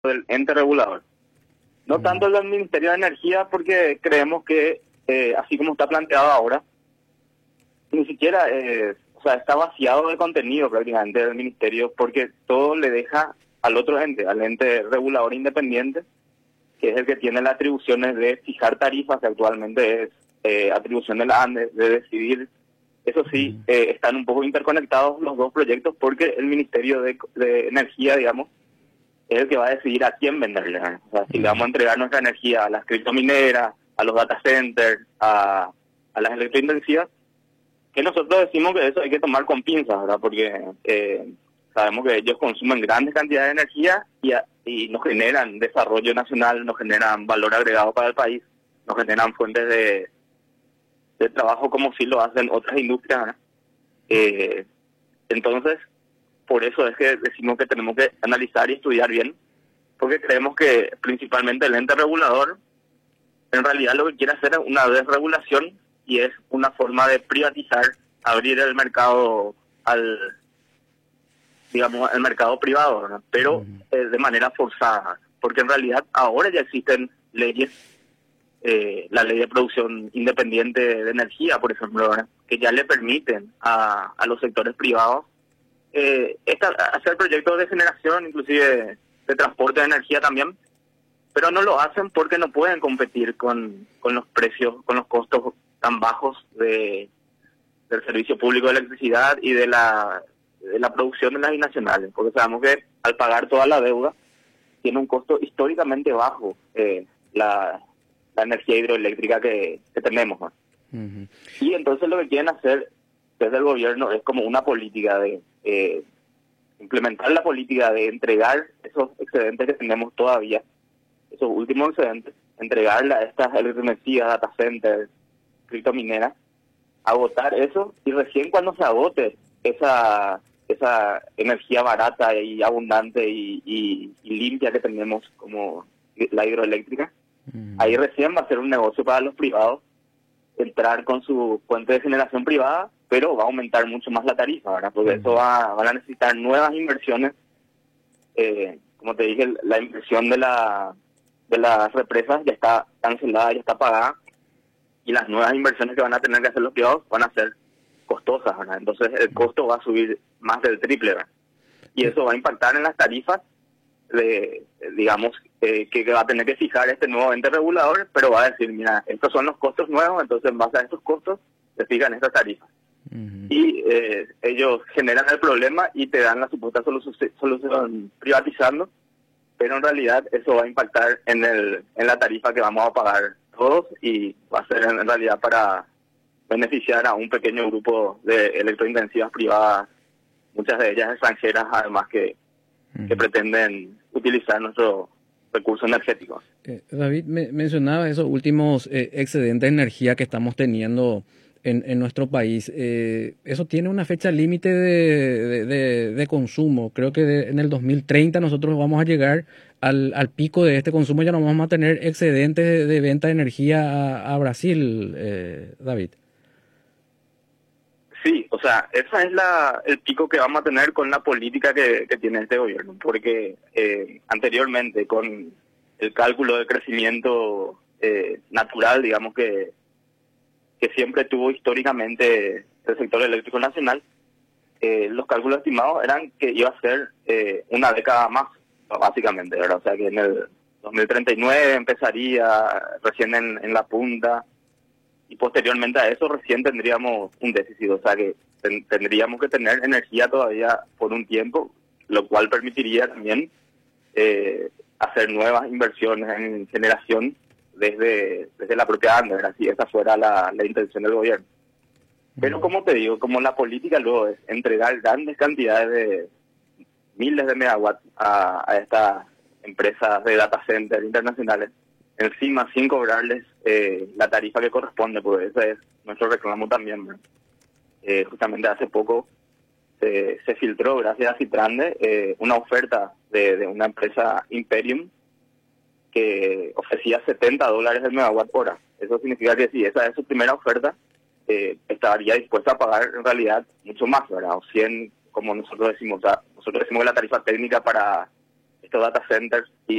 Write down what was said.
del ente regulador. No tanto el del Ministerio de Energía, porque creemos que, así como está planteado ahora, ni siquiera o sea, está vaciado de contenido prácticamente del Ministerio, porque todo le deja al otro ente, al ente regulador independiente, que es el que tiene las atribuciones de fijar tarifas, que actualmente es atribución de la ANDE, de decidir. Eso sí, están un poco interconectados los dos proyectos, porque el Ministerio de Energía, digamos, es el que va a decidir a quién venderle. O sea, si le vamos a entregar nuestra energía a las criptomineras, a los data centers, a las electrointensivas, que nosotros decimos que eso hay que tomar con pinzas, ¿verdad? Porque sabemos que ellos consumen grandes cantidades de energía y nos generan desarrollo nacional, nos generan valor agregado para el país, nos generan fuentes de trabajo como si lo hacen otras industrias, ¿verdad? Entonces, por eso es que decimos que tenemos que analizar y estudiar bien, porque creemos que principalmente el ente regulador en realidad lo que quiere hacer es una desregulación y es una forma de privatizar, abrir el mercado digamos, el mercado privado, ¿no? Pero de manera forzada, porque en realidad ahora ya existen leyes, la ley de producción independiente de energía, por ejemplo, ¿verdad? Que ya le permiten a los sectores privados hacer proyectos de generación, inclusive de transporte de energía también, pero no lo hacen porque no pueden competir con los precios, con los costos tan bajos del servicio público de electricidad y de la producción de las binacionales, porque sabemos que al pagar toda la deuda tiene un costo históricamente bajo la energía hidroeléctrica que tenemos, ¿no? Y entonces lo que quieren hacer desde el gobierno es como una política de implementar la política de entregar esos excedentes que tenemos todavía, esos últimos excedentes, entregarle a estas electroenergías, data centers, criptomineras, agotar eso, y recién cuando se agote esa energía barata y abundante y limpia que tenemos como la hidroeléctrica, ahí recién va a ser un negocio para los privados entrar con su fuente de generación privada, pero va a aumentar mucho más la tarifa, ¿verdad? Porque eso van a necesitar nuevas inversiones. Como te dije, la inversión de las represas ya está cancelada, ya está pagada, y las nuevas inversiones que van a tener que hacer los privados van a ser costosas, ¿verdad? Entonces el costo va a subir más del triple, ¿verdad? Y eso va a impactar en las tarifas digamos, que va a tener que fijar este nuevo ente regulador, pero va a decir, mira, estos son los costos nuevos, entonces en base a estos costos se fijan estas tarifas. Y ellos generan el problema y te dan la supuesta solución privatizando, pero en realidad eso va a impactar en la tarifa que vamos a pagar todos, y va a ser en realidad para beneficiar a un pequeño grupo de electrointensivas privadas, muchas de ellas extranjeras, además que pretenden utilizar nuestro recurso energético. David, mencionaba esos últimos excedentes de energía que estamos teniendo en nuestro país. Eso tiene una fecha límite de consumo. Creo que en el 2030 nosotros vamos a llegar al pico de este consumo, ya no vamos a tener excedentes de venta de energía a Brasil, David. Sí, o sea, esa es el pico que vamos a tener con la política que tiene este gobierno, porque anteriormente con el cálculo de crecimiento natural, digamos que siempre tuvo históricamente el sector eléctrico nacional, los cálculos estimados eran que iba a ser una década más, básicamente, ¿verdad? O sea, que en el 2039 empezaría recién en la punta, y posteriormente a eso recién tendríamos un déficit, o sea que tendríamos que tener energía todavía por un tiempo, lo cual permitiría también hacer nuevas inversiones en generación desde la propia ANDE, ¿verdad? Si esa fuera la intención del gobierno. Pero como te digo, como la política luego es entregar grandes cantidades de miles de megawatts a estas empresas de data centers internacionales, encima sin cobrarles la tarifa que corresponde, porque ese es nuestro reclamo también, ¿verdad? Justamente hace poco se filtró, gracias a Citrande, una oferta de una empresa Imperium que ofrecía $70 el megawatt hora. Eso significa que si esa es su primera oferta, estaría dispuesta a pagar en realidad mucho más, ¿verdad? O 100, como nosotros decimos. O sea, nosotros decimos que la tarifa técnica para visto data centers